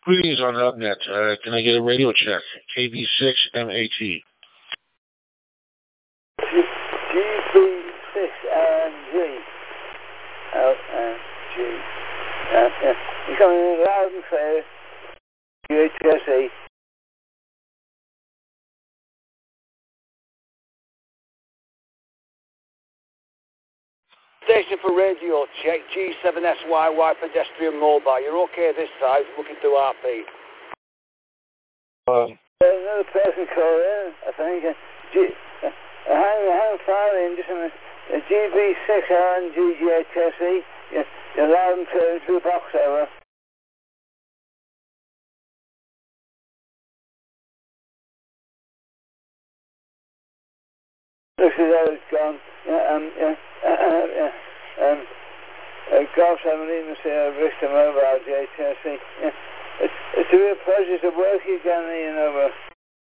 Greetings on UpNet. Can I get a radio check? KB6MAT. GB6LNG. LNG. You're coming in loud and clear. UHSE. Station for radio check, G7SYY pedestrian mobile. You're okay this side, looking through RP. Another person called in, I think. Hang fire in just a minute. GB6RNG GHSE. You're loud and clear through box over. Looks as though it's gone. Golf 17 must say Bristol Mobile GHSE. It's a real pleasure to work again, you know.